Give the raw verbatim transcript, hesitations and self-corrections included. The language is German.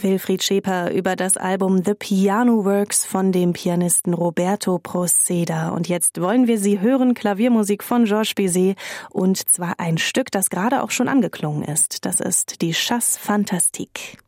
Wilfried Scheper über das Album The Piano Works von dem Pianisten Roberto Proceda. Und jetzt wollen wir Sie hören, Klaviermusik von Georges Bizet, und zwar ein Stück, das gerade auch schon angeklungen ist. Das ist die Chasse Fantastique.